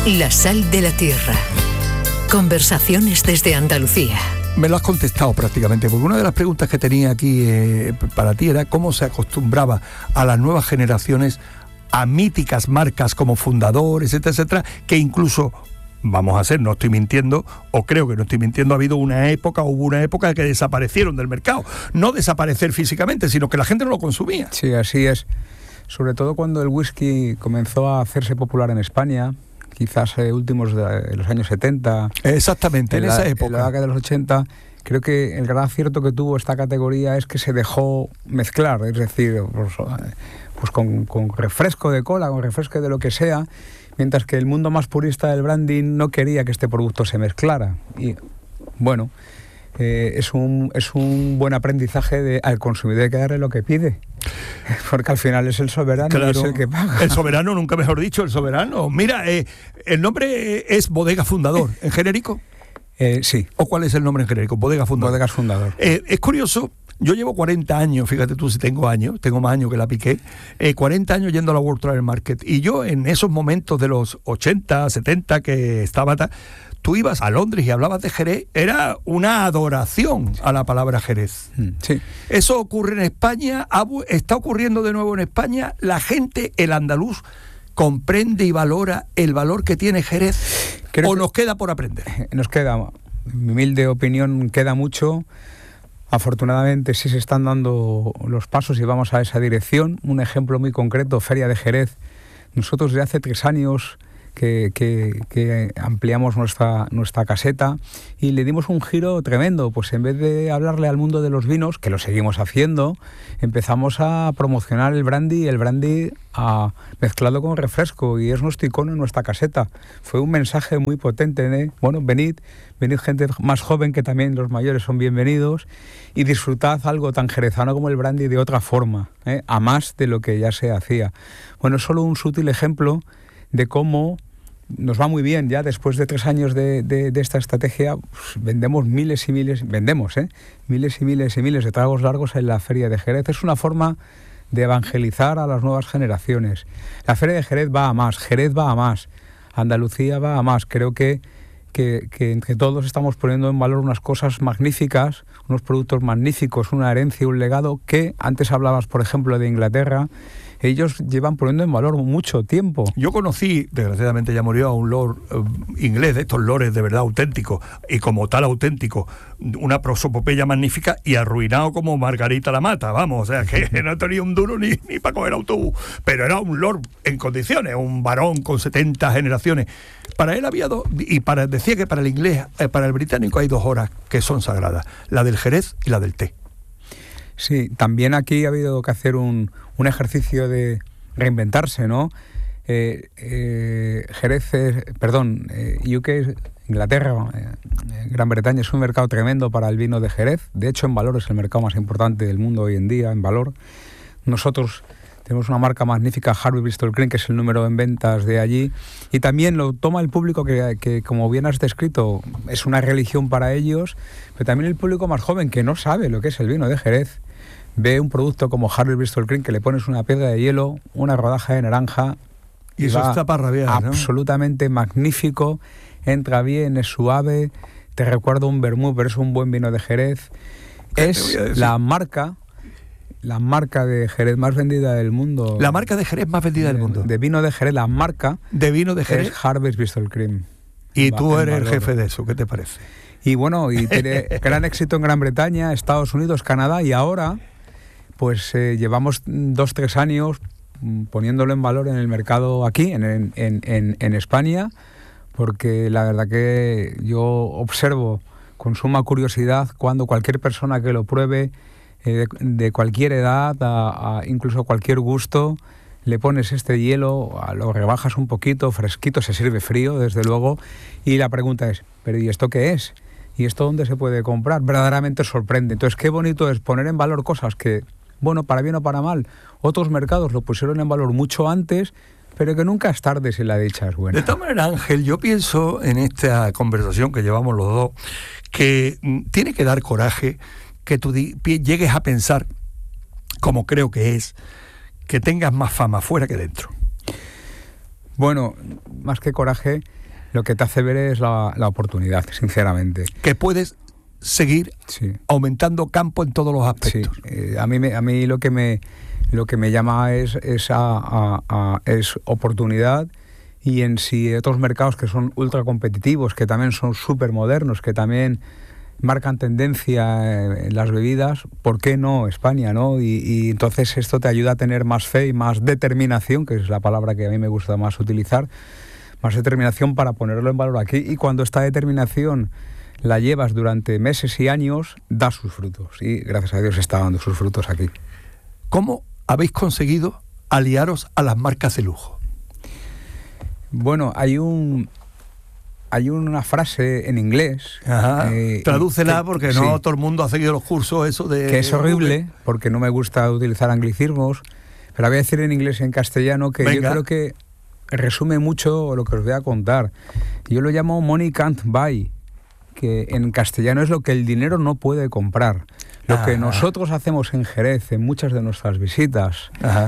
La sal de la tierra. Conversaciones desde Andalucía. Me lo has contestado prácticamente, porque una de las preguntas que tenía aquí para ti era cómo se acostumbraba a las nuevas generaciones a míticas marcas como Fundador, etcétera, etcétera, que incluso, vamos a ser, no estoy mintiendo, o creo que no estoy mintiendo, hubo una época que desaparecieron del mercado. No desaparecer físicamente, sino que la gente no lo consumía. Sí, así es. Sobre todo cuando el whisky comenzó a hacerse popular en España, quizás últimos de los años 70. Exactamente, en esa época. En la década de los 80, creo que el gran acierto que tuvo esta categoría es que se dejó mezclar, es decir, pues con refresco de cola, con refresco de lo que sea, mientras que el mundo más purista del branding no quería que este producto se mezclara. Y bueno, es un buen aprendizaje al consumidor, hay que darle lo que pide, porque al final es el soberano, claro, y es el que paga. El soberano, nunca mejor dicho, el soberano. Mira, el nombre es Bodega Fundador, ¿en genérico? Sí. ¿O cuál es el nombre en genérico? Bodega Fundador. Bodegas Fundador. Es curioso. Yo llevo 40 años, fíjate tú si tengo años, tengo más años que la Piqué, 40 años yendo a la World Travel Market. Y yo en esos momentos de los 80, 70 que estaba, tú ibas a Londres y hablabas de Jerez, era una adoración a la palabra Jerez. Sí. Eso ocurre en España, está ocurriendo de nuevo en España, la gente, el andaluz, comprende y valora el valor que tiene Jerez. ¿O nos queda por aprender? Nos queda, en mi humilde opinión, queda mucho. Afortunadamente sí se están dando los pasos y vamos a esa dirección. Un ejemplo muy concreto, Feria de Jerez. Nosotros desde hace 3 años que ampliamos nuestra caseta y le dimos un giro tremendo. Pues en vez de hablarle al mundo de los vinos, que lo seguimos haciendo, empezamos a promocionar el brandy mezclado con refresco, y es nuestro icono en nuestra caseta. Fue un mensaje muy potente de, bueno, venid gente más joven, que también los mayores son bienvenidos, y disfrutad algo tan jerezano como el brandy de otra forma, a más de lo que ya se hacía. Bueno, es solo un sutil ejemplo de cómo nos va muy bien. Ya después de 3 años de esta estrategia, pues, vendemos miles y miles de tragos largos en la Feria de Jerez. Es una forma de evangelizar a las nuevas generaciones. La Feria de Jerez va a más, Andalucía va a más. Creo que entre todos estamos poniendo en valor unas cosas magníficas, unos productos magníficos, una herencia, un legado que, antes hablabas, por ejemplo, de Inglaterra, ellos llevan poniendo en valor mucho tiempo. Yo conocí, desgraciadamente ya murió, a un lord inglés, de estos lores de verdad auténticos, y como tal auténtico, una prosopopeya magnífica, y arruinado como Margarita la Mata, vamos, o sea, que no tenía un duro ni para coger autobús, pero era un lord en condiciones, un varón con 70 generaciones. Para él había dos, y decía que para el inglés, para el británico hay 2 horas que son sagradas, la del Jerez y la del té. Sí, también aquí ha habido que hacer un ejercicio de reinventarse, ¿no? UK, Inglaterra, Gran Bretaña es un mercado tremendo para el vino de Jerez. De hecho, en valor es el mercado más importante del mundo hoy en día, en valor. Nosotros tenemos una marca magnífica, Harvey Bristol Cream, que es el número en ventas de allí, y también lo toma el público que, como bien has descrito, es una religión para ellos, pero también el público más joven, que no sabe lo que es el vino de Jerez, ve un producto como Harvey Bristol Cream, que le pones una piedra de hielo, una rodaja de naranja, y eso está para rabiar, ¿no? Absolutamente magnífico, entra bien, es suave, te recuerda un vermut, pero es un buen vino de Jerez. Es la marca de Jerez más vendida del mundo. La marca de Jerez más vendida del mundo. De vino de Jerez, la marca de vino de Jerez es Harvey Bristol Cream. Y tú eres el jefe de eso, ¿qué te parece? Y bueno, y tiene gran éxito en Gran Bretaña, Estados Unidos, Canadá, y ahora pues llevamos 2-3 años poniéndolo en valor en el mercado aquí, en España, porque la verdad que yo observo con suma curiosidad cuando cualquier persona que lo pruebe, de cualquier edad, incluso cualquier gusto, le pones este hielo, lo rebajas un poquito, fresquito, se sirve frío, desde luego, y la pregunta es, ¿pero y esto qué es? ¿Y esto dónde se puede comprar? Verdaderamente sorprende. Entonces, qué bonito es poner en valor cosas que, bueno, para bien o para mal, otros mercados lo pusieron en valor mucho antes, pero que nunca es tarde si la dicha es buena. De todas maneras, Ángel, yo pienso en esta conversación que llevamos los dos, que tiene que dar coraje que tú llegues a pensar, como creo que es, que tengas más fama fuera que dentro. Bueno, más que coraje, lo que te hace ver es la oportunidad, sinceramente. Que puedes seguir aumentando campo en todos los aspectos. Sí. A mí lo que me llama es oportunidad, y en sí otros mercados que son ultra competitivos, que también son súper modernos, que también marcan tendencia en las bebidas, ¿por qué no España, no? Y entonces esto te ayuda a tener más fe y más determinación, que es la palabra que a mí me gusta más utilizar, más determinación para ponerlo en valor aquí, y cuando esta determinación la llevas durante meses y años, da sus frutos, y gracias a Dios está dando sus frutos aquí. ¿Cómo habéis conseguido aliaros a las marcas de lujo? Bueno, hay una frase en inglés. Tradúcela, porque no todo el mundo ha seguido los cursos eso de... Que es horrible, porque no me gusta utilizar anglicismos, pero la voy a decir en inglés y en castellano, que Venga. Yo creo que resume mucho lo que os voy a contar. Yo lo llamo money can't buy, que en castellano es lo que el dinero no puede comprar. Lo que nosotros hacemos en Jerez, en muchas de nuestras visitas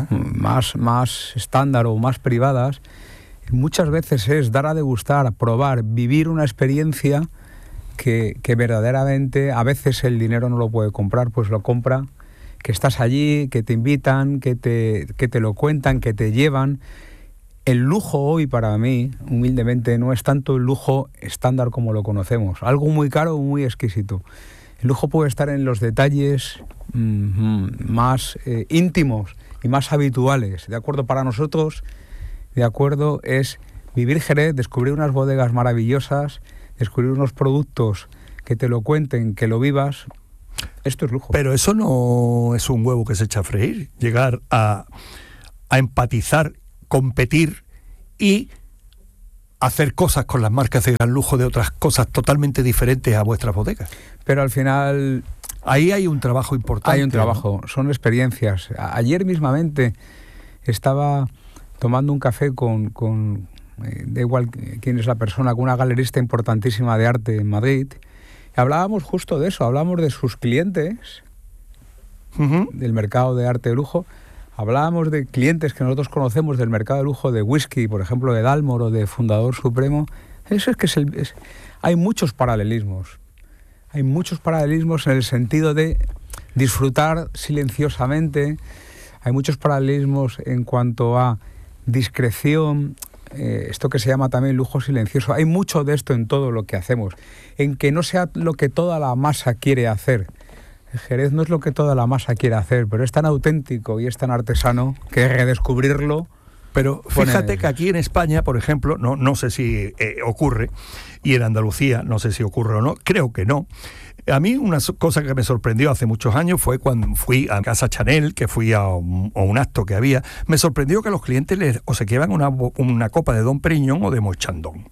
más estándar o más privadas, muchas veces es dar a degustar, probar, vivir una experiencia que verdaderamente a veces el dinero no lo puede comprar, pues lo compra, que estás allí, que te invitan, que te lo cuentan, que te llevan. El lujo hoy para mí, humildemente, no es tanto el lujo estándar como lo conocemos, algo muy caro o muy exquisito. El lujo puede estar en los detalles más íntimos y más habituales. De acuerdo, para nosotros, es vivir Jerez, descubrir unas bodegas maravillosas, descubrir unos productos que te lo cuenten, que lo vivas. Esto es lujo. Pero eso no es un huevo que se echa a freír. Llegar a empatizar, competir y hacer cosas con las marcas de gran lujo de otras cosas totalmente diferentes a vuestras bodegas. Pero al final... Ahí hay un trabajo importante. Hay un trabajo, ¿no? Son experiencias. Ayer mismamente estaba tomando un café con da igual quién es la persona, con una galerista importantísima de arte en Madrid. Y hablábamos justo de eso, hablábamos de sus clientes, del mercado de arte de lujo. Hablábamos de clientes que nosotros conocemos del mercado de lujo de whisky, por ejemplo, de Dalmor o de Fundador Supremo. Eso es que hay muchos paralelismos. Hay muchos paralelismos en el sentido de disfrutar silenciosamente. Hay muchos paralelismos en cuanto a discreción, esto que se llama también lujo silencioso. Hay mucho de esto en todo lo que hacemos, en que no sea lo que toda la masa quiere hacer. El Jerez no es lo que toda la masa quiere hacer, pero es tan auténtico y es tan artesano que redescubrirlo. Pero fíjate que aquí en España, por ejemplo, no sé si ocurre, y en Andalucía no sé si ocurre o no, creo que no. A mí una cosa que me sorprendió hace muchos años fue cuando fui a Casa Chanel, que fui a un acto que había. Me sorprendió que los clientes les obsequiaban una copa de Dom Perignon o de Moët Chandon.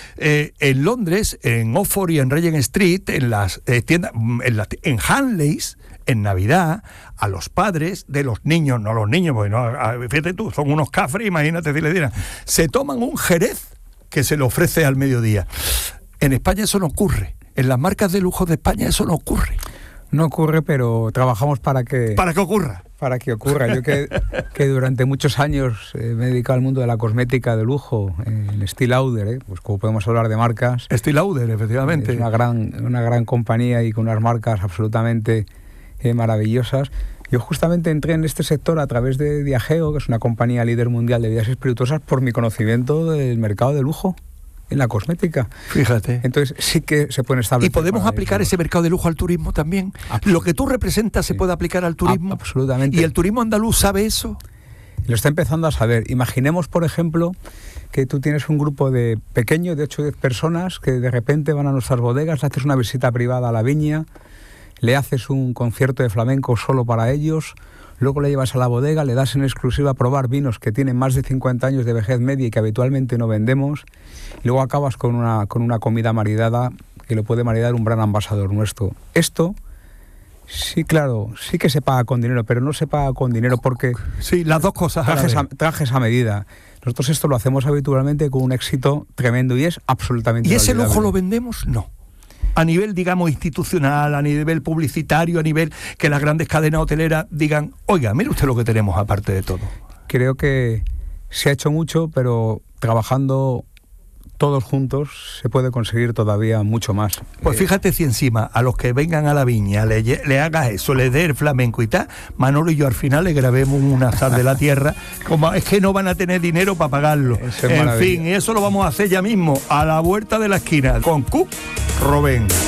En Londres, en Oxford y en Regent Street, en las tiendas, en Hanleys, en Navidad, a los padres de los niños, no los niños, porque no, fíjate tú, son unos cafres, imagínate si le dieran, se toman un Jerez que se le ofrece al mediodía. En España eso no ocurre. En las marcas de lujo de España eso no ocurre. No ocurre, pero trabajamos para que ocurra. Para que ocurra. Yo que durante muchos años me he dedicado al mundo de la cosmética de lujo, en Estée Lauder, pues como podemos hablar de marcas. Estée Lauder, efectivamente. Es una gran compañía y con unas marcas absolutamente maravillosas. Yo justamente entré en este sector a través de Diageo, que es una compañía líder mundial de bebidas espirituosas, por mi conocimiento del mercado de lujo en la cosmética. Fíjate. Entonces sí que se pueden establecer. ¿Y podemos aplicar ese mercado de lujo al turismo también? Lo que tú representas se puede aplicar al turismo. Absolutamente. ¿Y el turismo andaluz sabe eso? Lo está empezando a saber. Imaginemos, por ejemplo, que tú tienes un grupo de 8 o 10 personas que de repente van a nuestras bodegas, le haces una visita privada a la viña, le haces un concierto de flamenco solo para ellos, luego le llevas a la bodega, le das en exclusiva a probar vinos que tienen más de 50 años de vejez media y que habitualmente no vendemos, y luego acabas con una comida maridada que lo puede maridar un gran ambasador nuestro. Esto, sí, claro, sí que se paga con dinero, pero no se paga con dinero porque... Sí, las dos cosas. Trajes a medida. Nosotros esto lo hacemos habitualmente con un éxito tremendo y es absolutamente... ¿Y ese lujo lo vendemos? No. A nivel, digamos, institucional, a nivel publicitario, a nivel que las grandes cadenas hoteleras digan, oiga, mire usted lo que tenemos aparte de todo. Creo que Se ha hecho mucho, pero trabajando todos juntos se puede conseguir todavía mucho más. Pues fíjate si encima a los que vengan a la viña le hagas eso, le dé el flamenco y tal, Manolo y yo al final le grabemos un azar de la tierra, como es que no van a tener dinero para pagarlo. En fin, eso lo vamos a hacer ya mismo, a la vuelta de la esquina, con Cook Robén.